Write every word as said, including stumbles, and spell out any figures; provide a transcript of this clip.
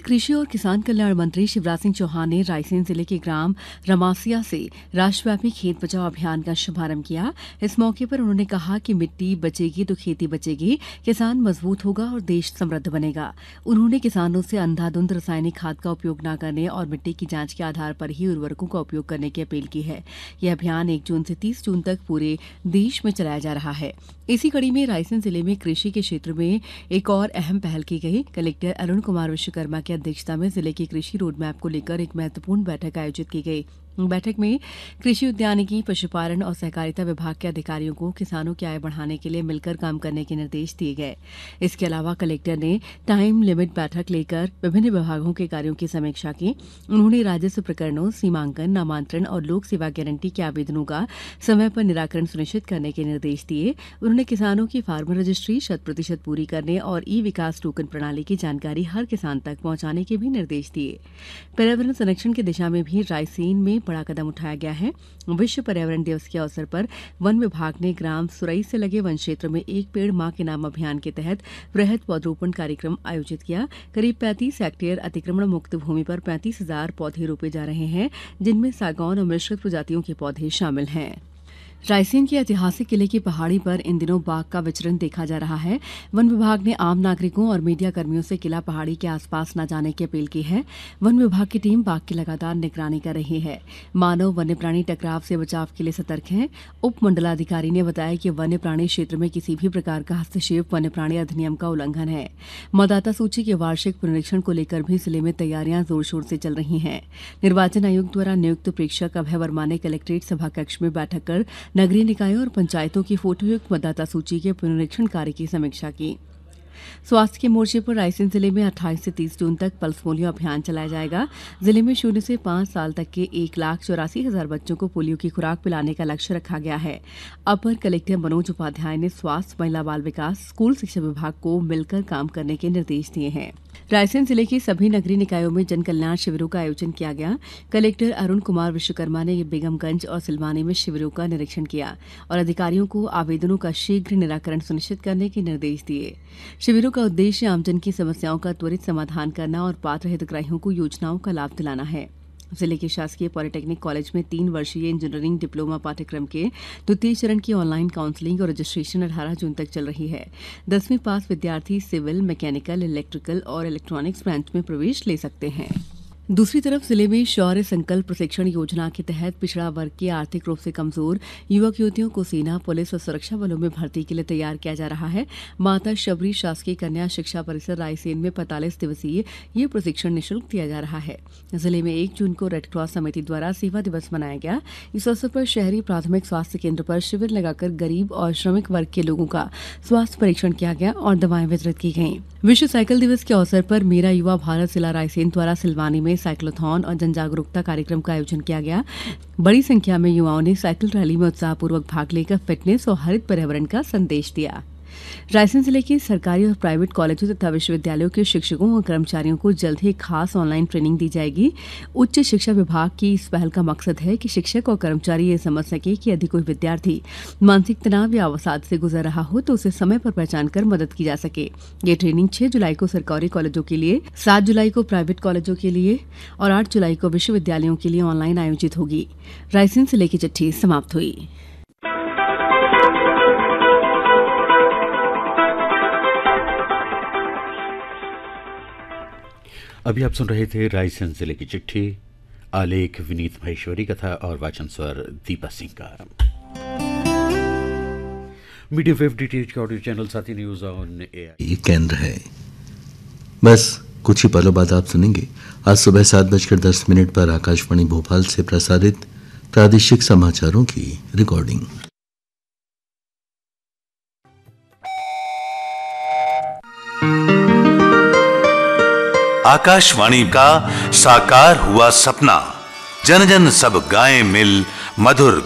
कृषि और किसान कल्याण मंत्री शिवराज सिंह चौहान ने रायसेन जिले के ग्राम रमासिया से राष्ट्रव्यापी खेत बचाओ अभियान का शुभारंभ किया। इस मौके पर उन्होंने कहा कि मिट्टी बचेगी तो खेती बचेगी, किसान मजबूत होगा और देश समृद्ध बनेगा। उन्होंने किसानों से अंधाधुंध रासायनिक खाद का उपयोग न करने और मिट्टी की जांच के आधार पर ही उर्वरकों का उपयोग करने की अपील की है। यह अभियान एक जून से तीस जून तक पूरे देश में चलाया जा रहा है। इसी कड़ी में रायसेन जिले में कृषि के क्षेत्र में एक और अहम पहल की गई। कलेक्टर अरुण कुमार विश्वकर्मा की अध्यक्षता में जिले की कृषि रोड मैप को लेकर एक महत्वपूर्ण बैठक आयोजित की गई। बैठक में कृषि उद्यानिकी, पशुपालन और सहकारिता विभाग के अधिकारियों को किसानों की आय बढ़ाने के लिए मिलकर काम करने के निर्देश दिए गए। इसके अलावा कलेक्टर ने टाइम लिमिट बैठक लेकर विभिन्न विभागों के कार्यों की समीक्षा की। उन्होंने राजस्व प्रकरणों, सीमांकन, नामांतरण और लोक सेवा गारंटी के आवेदनों का समय पर निराकरण सुनिश्चित करने के निर्देश दिए। उन्होंने किसानों की फार्मर रजिस्ट्री शत प्रतिशत पूरी करने और ई विकास टोकन प्रणाली की जानकारी हर किसान तक पहुंचाने के भी निर्देश दिए। पर्यावरण संरक्षण की दिशा में भी रायसेन में बड़ा कदम उठाया गया है। विश्व पर्यावरण दिवस के अवसर पर वन विभाग ने ग्राम सुरई से लगे वन क्षेत्र में एक पेड़ मां के नाम अभियान के तहत वृहद पौधरोपण कार्यक्रम आयोजित किया। करीब पैंतीस हेक्टेयर अतिक्रमण मुक्त भूमि पर पैंतीस हजार पौधे रोपे जा रहे हैं, जिनमें सागौन और मिश्रित प्रजातियों के पौधे शामिल हैं। रायसेन के ऐतिहासिक किले की पहाड़ी पर इन दिनों बाघ का विचरण देखा जा रहा है। वन विभाग ने आम नागरिकों और मीडिया कर्मियों से किला पहाड़ी के आसपास न जाने की अपील की है। वन विभाग की टीम बाघ की लगातार निगरानी कर रही है। मानव वन्य प्राणी टकराव से बचाव के लिए सतर्क है। उप मंडलाधिकारी ने बताया कि वन्य प्राणी क्षेत्र में किसी भी प्रकार का हस्तक्षेप वन्य प्राणी अधिनियम का उल्लंघन है। मतदाता सूची के वार्षिक पुनरीक्षण को लेकर भी जिले में तैयारियां जोर शोर से चल रही हैं। निर्वाचन आयोग द्वारा नियुक्त प्रेक्षक अभय वर्मा ने कलेक्ट्रेट सभा कक्ष में बैठक कर नगरीय निकायों और पंचायतों की फोटोयुक्त मतदाता सूची के पुनरीक्षण कार्य की समीक्षा की। स्वास्थ्य के मोर्चे पर रायसेन जिले में अट्ठाईस से तीस जून तक पल्स पोलियो अभियान चलाया जाएगा। जिले में शून्य से पांच साल तक के एक लाख चौरासी हजार बच्चों को पोलियो की खुराक पिलाने का लक्ष्य रखा गया है। अपर कलेक्टर मनोज उपाध्याय ने स्वास्थ्य, महिला बाल विकास, स्कूल शिक्षा विभाग को मिलकर काम करने के निर्देश दिए हैं। रायसेन जिले के सभी नगरीय निकायों में जन कल्याण शिविरों का आयोजन किया गया। कलेक्टर अरुण कुमार विश्वकर्मा ने बेगमगंज और सिलवानी में शिविरों का निरीक्षण किया और अधिकारियों को आवेदनों का शीघ्र निराकरण सुनिश्चित करने के निर्देश दिए। शिविरों का उद्देश्य आमजन की समस्याओं का त्वरित समाधान करना और पात्र हितग्राहियों को योजनाओं का लाभ दिलाना है। जिले के शासकीय पॉलिटेक्निक कॉलेज में तीन वर्षीय इंजीनियरिंग डिप्लोमा पाठ्यक्रम के द्वितीय चरण की ऑनलाइन काउंसलिंग और रजिस्ट्रेशन अठारह जून तक चल रही है। दसवीं पास विद्यार्थी सिविल, मैकेनिकल, इलेक्ट्रिकल और इलेक्ट्रॉनिक्स ब्रांच में प्रवेश ले सकते हैं। दूसरी तरफ जिले में शौर्य संकल्प प्रशिक्षण योजना के तहत पिछड़ा वर्ग के आर्थिक रूप से कमजोर युवक युवतियों को सेना, पुलिस और सुरक्षा बलों में भर्ती के लिए तैयार किया जा रहा है। माता शबरी शासकीय कन्या शिक्षा परिसर रायसेन में पैंतालीस दिवसीय ये प्रशिक्षण निःशुल्क दिया जा रहा है। जिले में एक जून को रेड क्रॉस समिति द्वारा सेवा दिवस मनाया गया। इस अवसर पर शहरी प्राथमिक स्वास्थ्य केंद्र पर शिविर लगाकर गरीब और श्रमिक वर्ग के लोगों का स्वास्थ्य परीक्षण किया गया और दवाएं वितरित की गयी। विश्व साइकिल दिवस के अवसर पर मेरा युवा भारत जिला रायसेन द्वारा सिलवानी में साइक्लोथॉन और जन जागरूकता कार्यक्रम का आयोजन किया गया। बड़ी संख्या में युवाओं ने साइकिल रैली में उत्साहपूर्वक भाग लेकर फिटनेस और हरित पर्यावरण का संदेश दिया। रायसेन जिले के सरकारी और प्राइवेट कॉलेजों तथा विश्वविद्यालयों के शिक्षकों और कर्मचारियों को जल्द ही खास ऑनलाइन ट्रेनिंग दी जाएगी। उच्च शिक्षा विभाग की इस पहल का मकसद है कि शिक्षक और कर्मचारी ये समझ सके कि यदि कोई विद्यार्थी मानसिक तनाव या अवसाद से गुजर रहा हो तो उसे समय पर पहचान कर मदद की जा सके। ये ट्रेनिंग छह जुलाई को सरकारी कॉलेजों के लिए, सात जुलाई को प्राइवेट कॉलेजों के लिए और आठ जुलाई को विश्वविद्यालयों के लिए ऑनलाइन आयोजित होगी। रायसेन जिले की चिट्ठी समाप्त हुई। अभी आप सुन रहे थे रायसेन जिले की चिट्ठी। आलेख विनीत महेश्वरी का था और वाचन स्वर दीपा सिंह का। मीडिया वेव डीटीएच का ऑडियो चैनल साथी न्यूज ऑन एआई ये केंद्र है। बस कुछ ही पलों बाद आप सुनेंगे आज सुबह सात बजकर दस मिनट पर आकाशवाणी भोपाल से प्रसारित प्रादेशिक समाचारों की रिकॉर्डिंग। आकाशवाणी का साकार हुआ सपना, जन जन सब गाएं मिल मधुर